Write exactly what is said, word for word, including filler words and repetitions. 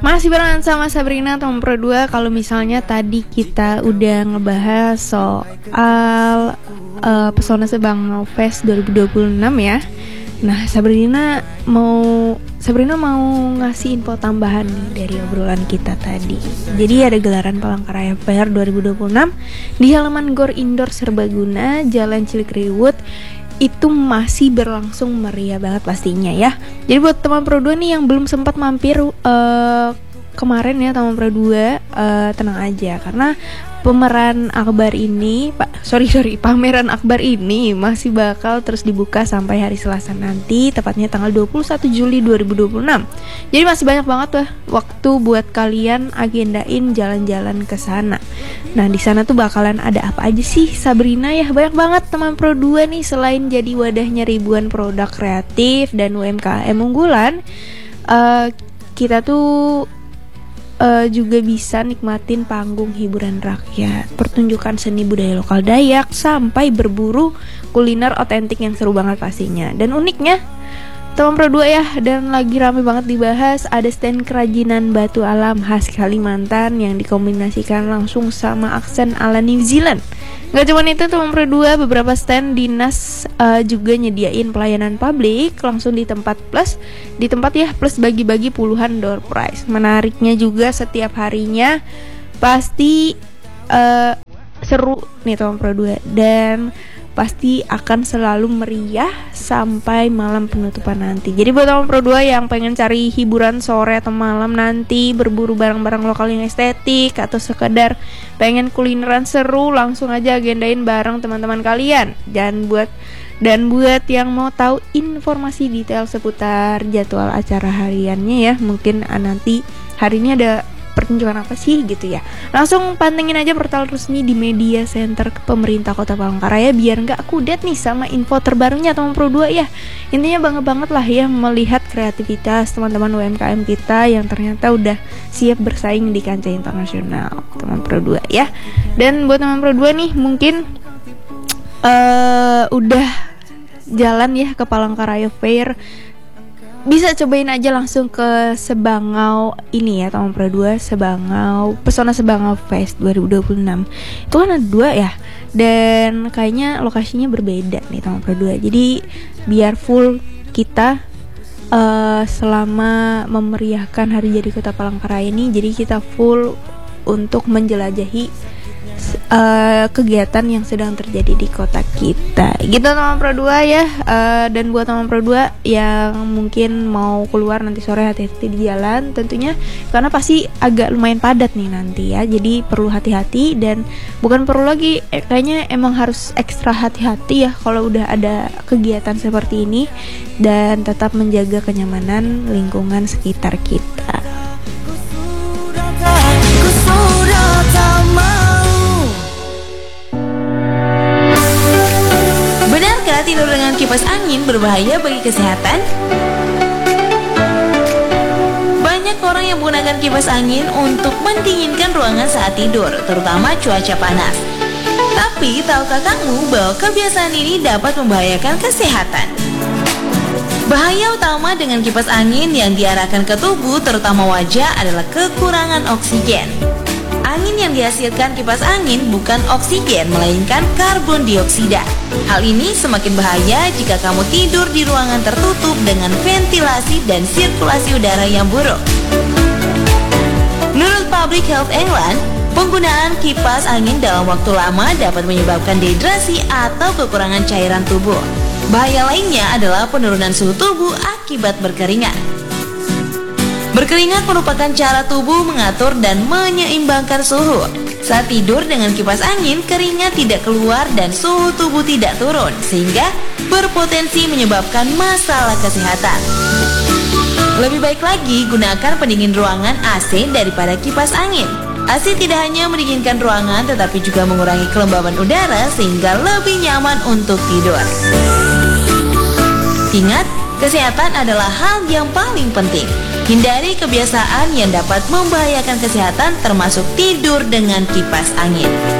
Masih barengan sama Sabrina Tom Pro dua. Kalau misalnya tadi kita udah ngebahas soal uh, Pesona Sebangau Fest dua ribu dua puluh enam ya. Nah, Sabrina mau Sabrina mau ngasih info tambahan nih dari obrolan kita tadi. Jadi ada gelaran Palangkaraya Fair dua ribu dua puluh enam di halaman Gor Indoor Serbaguna, Jalan Cilikriwut. Itu masih berlangsung meriah banget pastinya ya. Jadi buat teman Pro dua nih yang belum sempat mampir uh, kemarin ya teman Pro dua, uh, tenang aja karena pemeran akbar ini, Pak, sorry sorry, pameran akbar ini masih bakal terus dibuka sampai hari Selasa nanti, tepatnya tanggal dua puluh satu Juli dua ribu dua puluh enam. Jadi masih banyak banget tuh waktu buat kalian agendain jalan-jalan ke sana. Nah, di sana tuh bakalan ada apa aja sih, Sabrina ya? Banyak banget teman Pro dua nih, selain jadi wadahnya ribuan produk kreatif dan U M K M unggulan, uh, kita tuh Uh, juga bisa nikmatin panggung hiburan rakyat, pertunjukan seni budaya lokal Dayak, sampai berburu kuliner otentik yang seru banget pastinya. Dan uniknya teman Pro dua ya, dan lagi rame banget dibahas, ada stand kerajinan batu alam khas Kalimantan yang dikombinasikan langsung sama aksen ala New Zealand. Gak cuma itu teman Pro dua, beberapa stand dinas uh, juga nyediain pelayanan publik langsung di tempat plus di tempat ya, plus bagi-bagi puluhan door prize. Menariknya juga setiap harinya pasti uh, seru nih teman Pro dua, dan pasti akan selalu meriah sampai malam penutupan nanti. Jadi buat teman Pro dua yang pengen cari hiburan sore atau malam nanti, berburu barang-barang lokal yang estetik, atau sekedar pengen kulineran seru, langsung aja agendain bareng teman-teman kalian. Dan buat dan buat yang mau tahu informasi detail seputar jadwal acara hariannya ya, mungkin ah, nanti hari ini ada pertunjukan apa sih gitu ya, langsung pantengin aja portal resmi di media center pemerintah Kota Palangkaraya biar nggak kudet nih sama info terbarunya teman Pro dua ya. Intinya bangga banget lah ya melihat kreativitas teman-teman U M K M kita yang ternyata udah siap bersaing di kancah internasional teman Pro dua ya. Dan buat teman Pro dua nih mungkin uh, udah jalan ya ke Palangkaraya Fair, bisa cobain aja langsung ke Sebangau ini ya teman Pro dua, Sebangau Pesona Sebangau Fest dua ribu dua puluh enam. Itu kan ada dua ya, dan kayaknya lokasinya berbeda nih teman Pro dua. Jadi biar full kita uh, selama memeriahkan hari jadi Kota Palangkaraya ini, jadi kita full untuk menjelajahi Uh, kegiatan yang sedang terjadi di kota kita gitu teman Pro dua ya. Uh, dan buat teman Pro dua yang mungkin mau keluar nanti sore, hati-hati di jalan tentunya, karena pasti agak lumayan padat nih nanti ya, jadi perlu hati-hati. Dan bukan perlu lagi, eh, kayaknya emang harus ekstra hati-hati ya kalau udah ada kegiatan seperti ini, dan tetap menjaga kenyamanan lingkungan sekitar kita. Benarkah tidur dengan kipas angin berbahaya bagi kesehatan? Banyak orang yang menggunakan kipas angin untuk mendinginkan ruangan saat tidur, terutama cuaca panas. Tapi, tahukah kamu bahwa kebiasaan ini dapat membahayakan kesehatan? Bahaya utama dengan kipas angin yang diarahkan ke tubuh, terutama wajah, adalah kekurangan oksigen. Angin yang dihasilkan kipas angin bukan oksigen, melainkan karbon dioksida. Hal ini semakin bahaya jika kamu tidur di ruangan tertutup dengan ventilasi dan sirkulasi udara yang buruk. Menurut Public Health England, penggunaan kipas angin dalam waktu lama dapat menyebabkan dehidrasi atau kekurangan cairan tubuh. Bahaya lainnya adalah penurunan suhu tubuh akibat berkeringat. Berkeringat merupakan cara tubuh mengatur dan menyeimbangkan suhu. Saat tidur dengan kipas angin, keringat tidak keluar dan suhu tubuh tidak turun, sehingga berpotensi menyebabkan masalah kesehatan. Lebih baik lagi, gunakan pendingin ruangan A C daripada kipas angin. A C tidak hanya mendinginkan ruangan, tetapi juga mengurangi kelembaban udara sehingga lebih nyaman untuk tidur. Ingat, kesehatan adalah hal yang paling penting. Hindari kebiasaan yang dapat membahayakan kesehatan, termasuk tidur dengan kipas angin.